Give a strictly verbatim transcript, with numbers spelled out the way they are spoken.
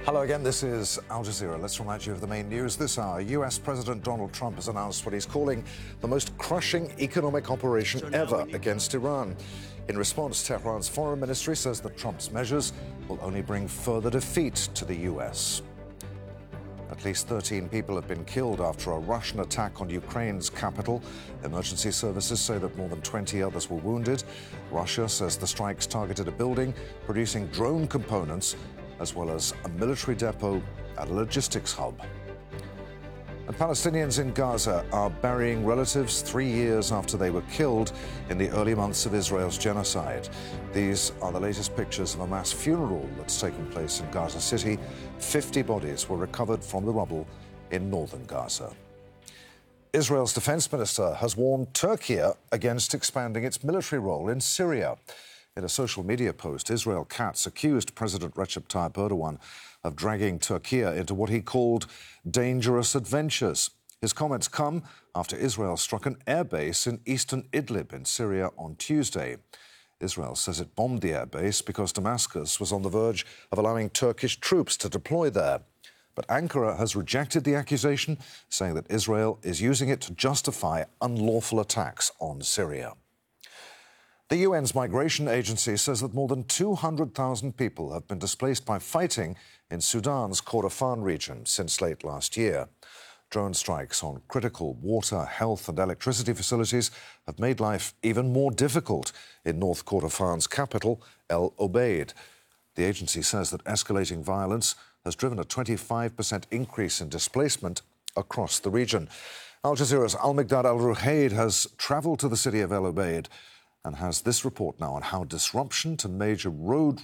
Hello again, this is Al Jazeera. Let's remind you of the main news this hour. U S President Donald Trump has announced what he's calling the most crushing economic operation ever against Iran. In response, Tehran's foreign ministry says that Trump's measures will only bring further defeat to the U S. At least thirteen people have been killed after a Russian attack on Ukraine's capital. Emergency services say that more than twenty others were wounded. Russia says the strikes targeted a building producing drone components, as well as a military depot and a logistics hub. And Palestinians in Gaza are burying relatives three years after they were killed in the early months of Israel's genocide. These are the latest pictures of a mass funeral that's taken place in Gaza City. fifty bodies were recovered from the rubble in northern Gaza. Israel's defense minister has warned Turkey against expanding its military role in Syria. In a social media post, Israel Katz accused President Recep Tayyip Erdogan of dragging Turkey into what he called dangerous adventures. His comments come after Israel struck an airbase in eastern Idlib in Syria on Tuesday. Israel says it bombed the airbase because Damascus was on the verge of allowing Turkish troops to deploy there. But Ankara has rejected the accusation, saying that Israel is using it to justify unlawful attacks on Syria. The U N's migration agency says that more than two hundred thousand people have been displaced by fighting in Sudan's Kordofan region since late last year. Drone strikes on critical water, health and electricity facilities have made life even more difficult in North Kordofan's capital, El Obeid. The agency says that escalating violence has driven a twenty-five percent increase in displacement across the region. Al Jazeera's Al-Miqdad Al-Ruhaid has travelled to the city of El Obeid and has this report now on how disruption to major road